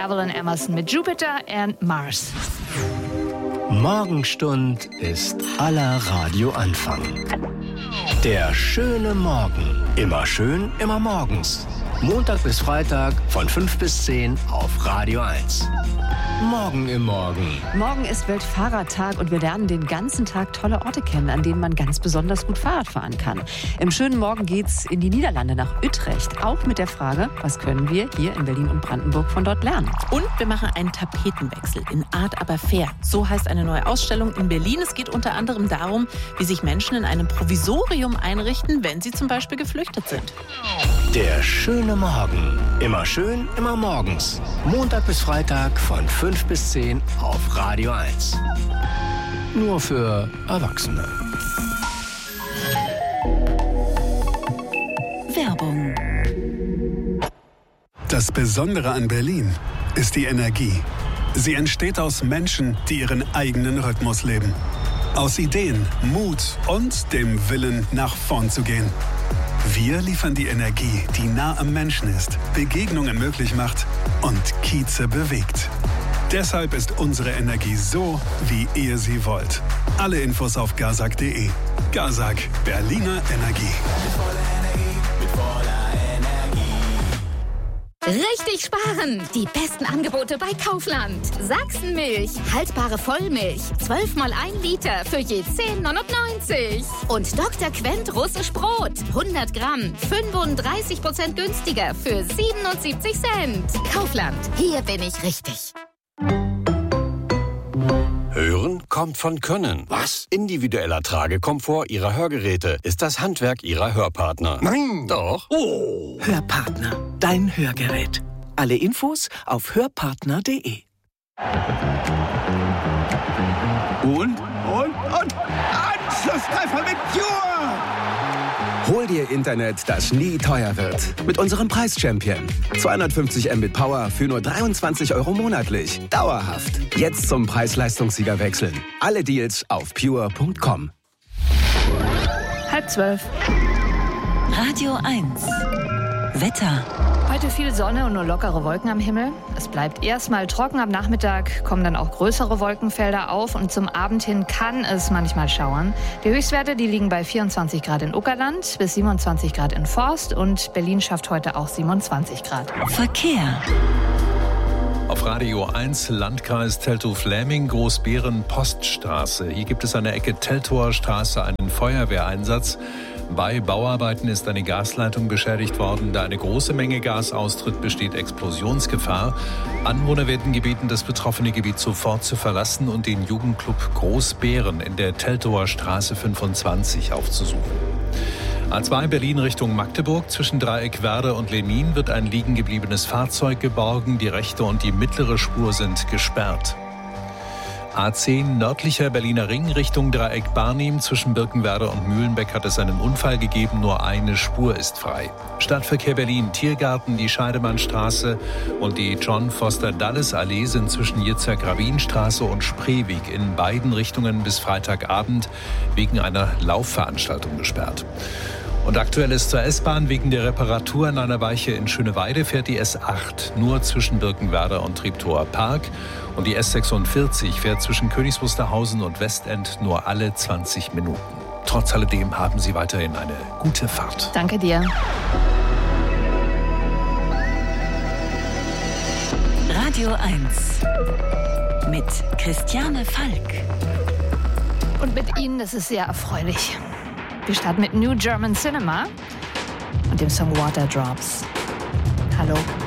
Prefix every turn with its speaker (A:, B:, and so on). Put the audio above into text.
A: Evelyn Emerson mit Jupiter and Mars.
B: Morgenstund ist aller Radioanfang. Der schöne Morgen. Immer schön, immer morgens. Montag bis Freitag von 5 bis 10 auf Radio 1. Morgen im Morgen.
C: Morgen ist Weltfahrradtag und wir lernen den ganzen Tag tolle Orte kennen, an denen man ganz besonders gut Fahrrad fahren kann. Im schönen Morgen geht's in die Niederlande, nach Utrecht. Auch mit der Frage, was können wir hier in Berlin und Brandenburg von dort lernen?
D: Und wir machen einen Tapetenwechsel in Art aber fair. So heißt eine neue Ausstellung in Berlin. Es geht unter anderem darum, wie sich Menschen in einem Provisorium einrichten, wenn sie zum Beispiel geflüchtet sind.
B: Der schöne Morgen. Immer schön, immer morgens. Montag bis Freitag von 5 bis 10 auf Radio 1. Nur für Erwachsene.
D: Werbung.
E: Das Besondere an Berlin ist die Energie. Sie entsteht aus Menschen, die ihren eigenen Rhythmus leben. Aus Ideen, Mut und dem Willen, nach vorn zu gehen. Wir liefern die Energie, die nah am Menschen ist, Begegnungen möglich macht und Kieze bewegt. Deshalb ist unsere Energie so, wie ihr sie wollt. Alle Infos auf gazak.de. Gazak, Berliner Energie.
F: Richtig sparen! Die besten Angebote bei Kaufland. Sachsenmilch, haltbare Vollmilch, 12 mal 1 Liter für je 10,99. Und Dr. Quent russisch Brot, 100 Gramm, 35% günstiger für 77 Cent. Kaufland, hier bin ich richtig.
G: Hören kommt von Können. Was? Individueller Tragekomfort Ihrer Hörgeräte ist das Handwerk Ihrer Hörpartner.
H: Nein!
G: Doch.
H: Oh!
I: Hörpartner, dein Hörgerät. Alle Infos auf hörpartner.de.
H: Und? Anschlusstreffer mit Pure! Hol dir Internet, das nie teuer wird. Mit unserem Preis-Champion. 250 Mbit Power für nur 23 € monatlich. Dauerhaft. Jetzt zum Preis-Leistungssieger wechseln. Alle Deals auf pure.com.
A: 11:30.
D: Radio 1. Wetter.
A: Heute viel Sonne und nur lockere Wolken am Himmel. Es bleibt erstmal trocken. Am Nachmittag kommen dann auch größere Wolkenfelder auf und zum Abend hin kann es manchmal schauern. Die Höchstwerte, die liegen bei 24 Grad in Uckerland bis 27 Grad in Forst und Berlin schafft heute auch 27 Grad.
D: Verkehr.
J: Auf Radio 1 Landkreis Teltow-Fläming, Großbeeren-Poststraße. Hier gibt es an der Ecke Teltower Straße einen Feuerwehreinsatz. Bei Bauarbeiten ist eine Gasleitung beschädigt worden. Da eine große Menge Gas austritt, besteht Explosionsgefahr. Anwohner werden gebeten, das betroffene Gebiet sofort zu verlassen und den Jugendclub Großbeeren in der Teltower Straße 25 aufzusuchen. A2 Berlin Richtung Magdeburg. Zwischen Dreieckwerder und Lenin wird ein liegen gebliebenes Fahrzeug geborgen. Die rechte und die mittlere Spur sind gesperrt. A10 nördlicher Berliner Ring Richtung Dreieck Barnim. Zwischen Birkenwerder und Mühlenbeck hat es einen Unfall gegeben. Nur eine Spur ist frei. Stadtverkehr Berlin, Tiergarten, die Scheidemannstraße und die John Foster Dulles Allee sind zwischen Jitzek-Rabin-Straße und Spreeweg in beiden Richtungen bis Freitagabend wegen einer Laufveranstaltung gesperrt. Und aktuell ist zur S-Bahn wegen der Reparatur an einer Weiche in Schöneweide fährt die S8 nur zwischen Birkenwerder und Treptower Park. Und die S46 fährt zwischen Königs Wusterhausen und Westend nur alle 20 Minuten. Trotz alledem haben Sie weiterhin eine gute Fahrt.
A: Danke dir.
D: Radio 1 mit Christiane Falk.
A: Und mit Ihnen, das ist sehr erfreulich. Wir starten mit New German Cinema und dem Song Water Drops. Hallo.